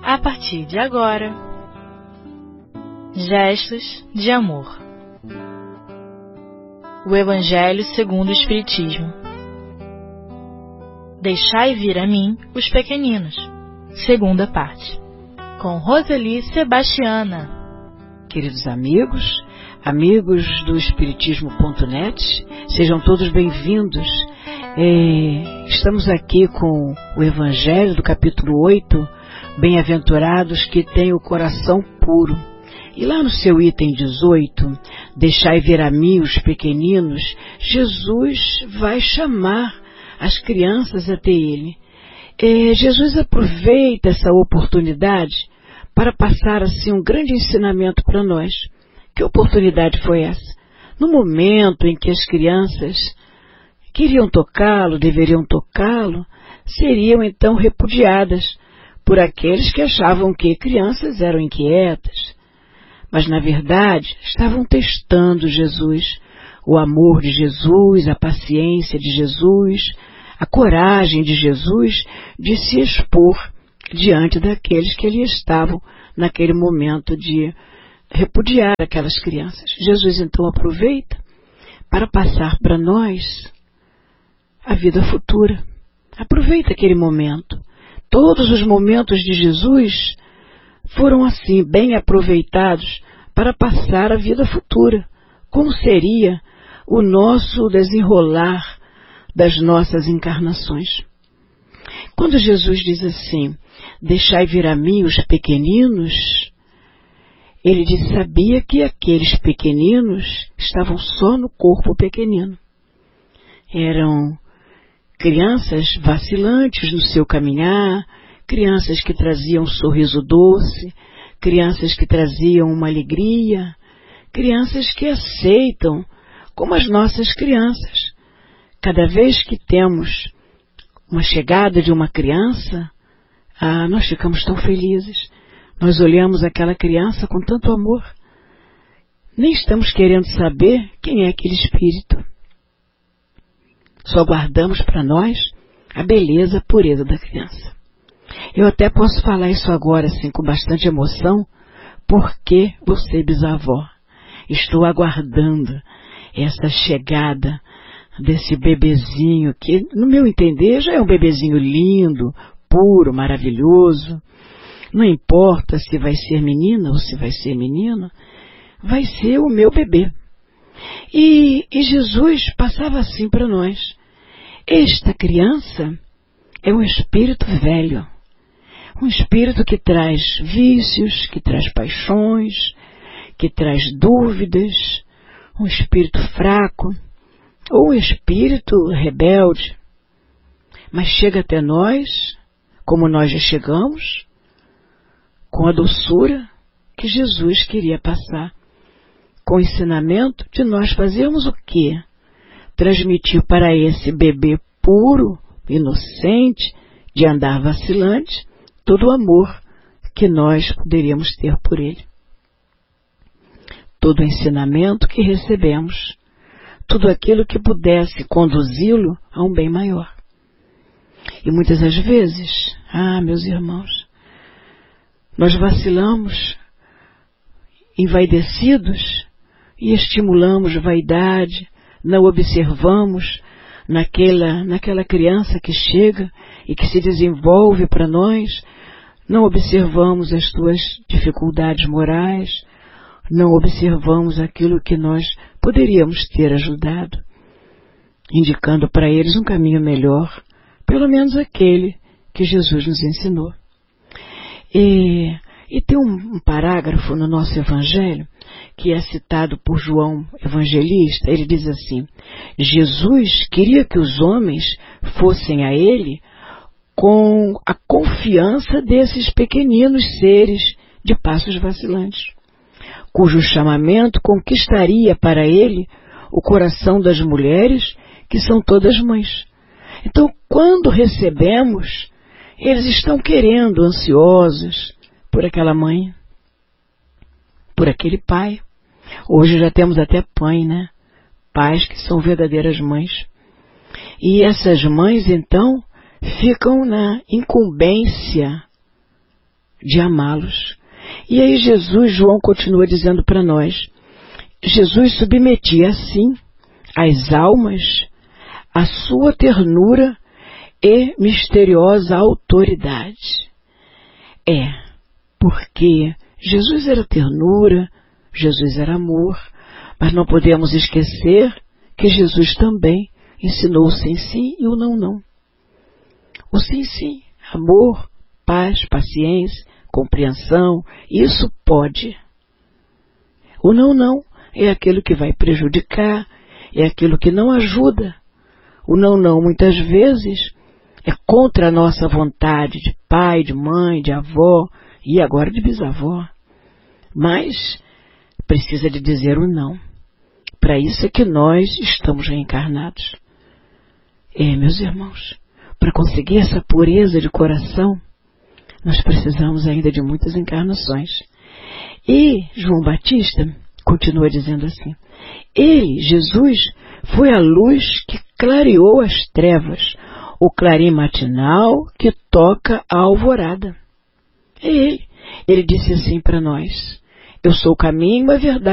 a partir de agora. Gestos de amor. O Evangelho segundo o Espiritismo. Deixai vir a mim os pequeninos. Segunda parte. Com Roseli Sebastiana. Queridos amigos do Espiritismo.net, sejam todos bem-vindos. Estamos aqui com o Evangelho do capítulo 8, Bem-aventurados que têm o coração puro. E lá no seu item 18, deixai vir a mim os pequeninos, Jesus vai chamar as crianças até ele. Jesus aproveita essa oportunidade para passar assim um grande ensinamento para nós. Que oportunidade foi essa? No momento em que as crianças queriam tocá-lo, deveriam tocá-lo, seriam então repudiadas por aqueles que achavam que crianças eram inquietas. Mas na verdade estavam testando Jesus, o amor de Jesus, a paciência de Jesus, a coragem de Jesus de se expor diante daqueles que ali estavam naquele momento de repudiar aquelas crianças. Jesus então aproveita para passar para nós a vida futura. Aproveita aquele momento. Todos os momentos de Jesus foram assim, bem aproveitados para passar a vida futura. Como seria o nosso desenrolar das nossas encarnações? Quando Jesus diz assim, deixai vir a mim os pequeninos, ele sabia que aqueles pequeninos estavam só no corpo pequenino. Eram crianças vacilantes no seu caminhar, crianças que traziam um sorriso doce, crianças que traziam uma alegria, crianças que aceitam como as nossas crianças. Cada vez que temos uma chegada de uma criança, nós ficamos tão felizes. Nós olhamos aquela criança com tanto amor. Nem estamos querendo saber quem é aquele espírito. Só guardamos para nós a beleza, a pureza da criança. Eu até posso falar isso agora assim com bastante emoção, porque você, bisavó, estou aguardando essa chegada desse bebezinho que, no meu entender, já é um bebezinho lindo, puro, maravilhoso. Não importa se vai ser menina ou se vai ser menino, vai ser o meu bebê. E Jesus passava assim para nós. Esta criança é um espírito velho, um espírito que traz vícios, que traz paixões, que traz dúvidas, um espírito fraco, ou um espírito rebelde. Mas chega até nós, como nós já chegamos, com a doçura que Jesus queria passar, com o ensinamento de nós fazermos o quê? Transmitir para esse bebê puro, inocente, de andar vacilante, todo o amor que nós poderíamos ter por ele. Todo o ensinamento que recebemos, tudo aquilo que pudesse conduzi-lo a um bem maior. E muitas das vezes, meus irmãos, nós vacilamos, envaidecidos, e estimulamos vaidade, não observamos naquela criança que chega e que se desenvolve para nós, não observamos as suas dificuldades morais, não observamos aquilo que nós poderíamos ter ajudado, indicando para eles um caminho melhor, pelo menos aquele que Jesus nos ensinou. E tem um parágrafo no nosso Evangelho que é citado por João Evangelista. Ele diz assim: Jesus queria que os homens fossem a ele com a confiança desses pequeninos seres de passos vacilantes, cujo chamamento conquistaria para ele o coração das mulheres que são todas mães. Então, quando recebemos, eles estão querendo, ansiosos por aquela mãe, por aquele pai. Hoje já temos até pai, né? Pais que são verdadeiras mães. E essas mães, então, ficam na incumbência de amá-los. E aí João continua dizendo para nós, Jesus submetia assim as almas à sua ternura e misteriosa autoridade. Porque Jesus era ternura, Jesus era amor, mas não podemos esquecer que Jesus também ensinou o sim, sim e o não, não. O sim, sim, amor, paz, paciência, compreensão, isso pode. O não, não é aquilo que vai prejudicar, é aquilo que não ajuda. O não, não, muitas vezes, é contra a nossa vontade de pai, de mãe, de avó e agora de bisavó. Mas precisa de dizer o não. Para isso é que nós estamos reencarnados. Meus irmãos, para conseguir essa pureza de coração, nós precisamos ainda de muitas encarnações. E João Batista continua dizendo assim, ele, Jesus, foi a luz que clareou as trevas, o clarim matinal que toca a alvorada. É ele. Ele disse assim para nós, eu sou o caminho, a verdade